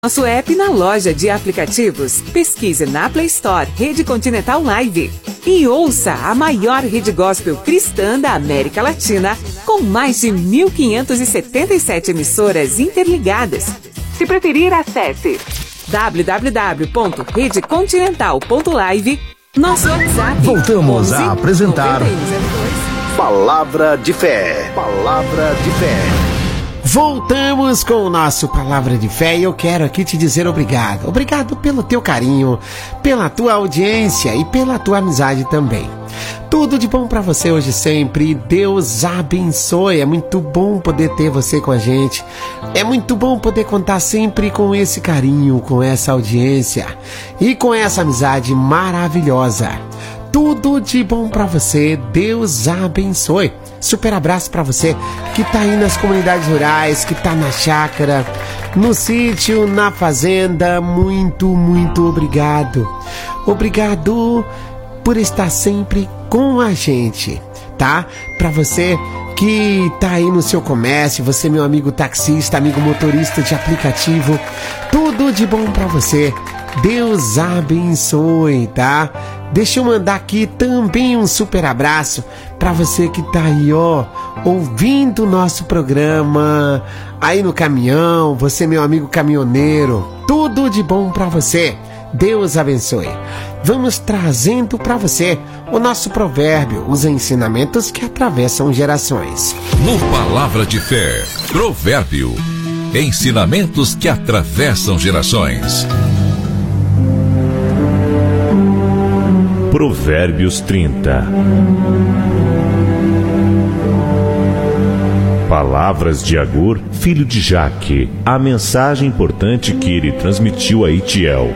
Nosso app na loja de aplicativos. Pesquise na Play Store Rede Continental Live e ouça a maior rede gospel cristã da América Latina, com mais de 1.577 emissoras interligadas. Se preferir, acesse www.redecontinental.live. Nosso WhatsApp. Voltamos a apresentar Palavra de Fé. Palavra de Fé. Voltamos com o nosso Palavra de Fé e eu quero aqui te dizer obrigado. Obrigado pelo teu carinho, pela tua audiência e pela tua amizade também. Tudo de bom pra você hoje sempre. Deus abençoe. É muito bom poder ter você com a gente. É muito bom poder contar sempre com esse carinho, com essa audiência e com essa amizade maravilhosa. Tudo de bom pra você. Deus abençoe. Super abraço pra você que tá aí nas comunidades rurais, que tá na chácara, no sítio, na fazenda. Muito, muito obrigado. Obrigado por estar sempre com a gente, tá? Pra você que tá aí no seu comércio, você meu amigo taxista, amigo motorista de aplicativo, tudo de bom pra você. Deus abençoe, tá? Deixa eu mandar aqui também um super abraço pra você que tá aí, ó, ouvindo o nosso programa, aí no caminhão, você meu amigo caminhoneiro, tudo de bom pra você. Deus abençoe. Vamos trazendo pra você o nosso provérbio, os ensinamentos que atravessam gerações. No Palavra de Fé, provérbio, ensinamentos que atravessam gerações. Provérbios 30. Palavras de Agur, filho de Jaque, a mensagem importante que ele transmitiu a Itiel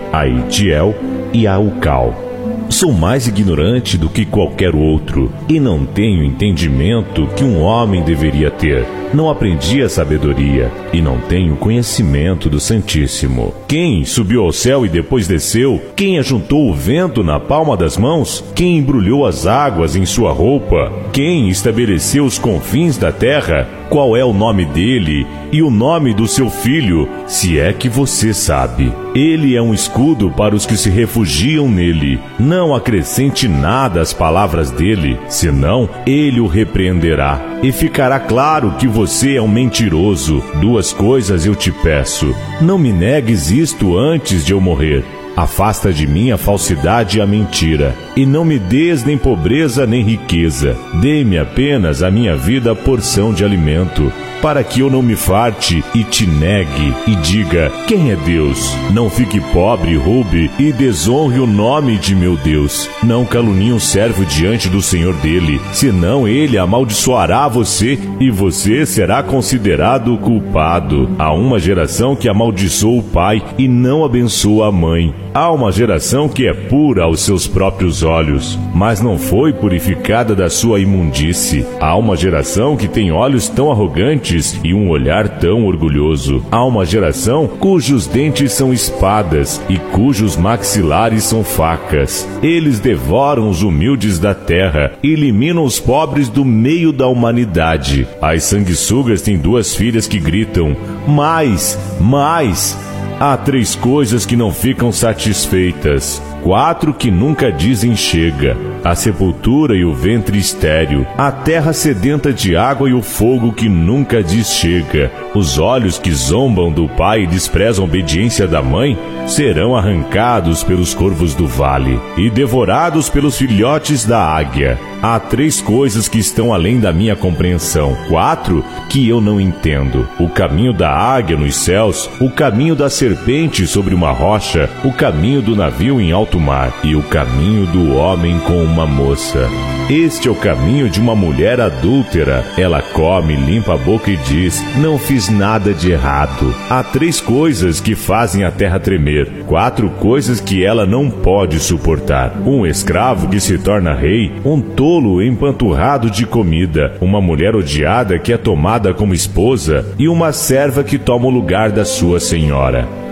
e a Ucal. Sou mais ignorante do que qualquer outro, e não tenho entendimento que um homem deveria ter. Não aprendi a sabedoria, e não tenho conhecimento do Santíssimo. Quem subiu ao céu e depois desceu? Quem ajuntou o vento na palma das mãos? Quem embrulhou as águas em sua roupa? Quem estabeleceu os confins da terra? Qual é o nome dele e o nome do seu filho, se é que você sabe? Ele é um escudo para os que se refugiam nele. Não acrescente nada às palavras dele, senão ele o repreenderá. E ficará claro que você é um mentiroso. Duas coisas eu te peço. Não me negues isto antes de eu morrer. Afasta de mim a falsidade e a mentira, e não me des nem pobreza nem riqueza. Dê-me apenas a minha vida porção de alimento, para que eu não me farte e te negue e diga: quem é Deus? Não fique pobre, roube e desonre o nome de meu Deus. Não calunie um servo diante do Senhor dele, senão ele amaldiçoará você e você será considerado culpado. Há uma geração que amaldiçoa o pai e não abençoa a mãe. Há uma geração que é pura aos seus próprios olhos, mas não foi purificada da sua imundície. Há uma geração que tem olhos tão arrogantes e um olhar tão orgulhoso. Há uma geração cujos dentes são espadas e cujos maxilares são facas. Eles devoram os humildes da terra e eliminam os pobres do meio da humanidade. As sanguessugas têm duas filhas que gritam: mais, mais. Há 3 coisas que não ficam satisfeitas, 4 que nunca dizem chega: a sepultura e o ventre estéril, a terra sedenta de água e o fogo que nunca diz chega. Os olhos que zombam do pai e desprezam a obediência da mãe serão arrancados pelos corvos do vale e devorados pelos filhotes da águia. Há 3 coisas que estão além da minha compreensão, 4 que eu não entendo: o caminho da águia nos céus, o caminho da serpente sobre uma rocha, o caminho do navio em alto mar e o caminho do homem com uma moça. Este é o caminho de uma mulher adúltera. Ela come, limpa a boca e diz: não fiz nada de errado. Há 3 coisas que fazem a terra tremer, 4 coisas que ela não pode suportar: um escravo que se torna rei, um tolo empanturrado de comida, uma mulher odiada que é tomada como esposa e uma serva que toma o lugar da sua senhora.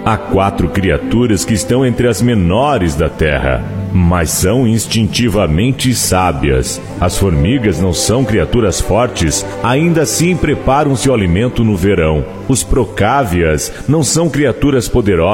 Há 4 criaturas que estão entre as menores da terra, mas são instintivamente sábias. As formigas não são criaturas fortes, ainda assim preparam seu alimento no verão. Os procávias não são criaturas poderosas,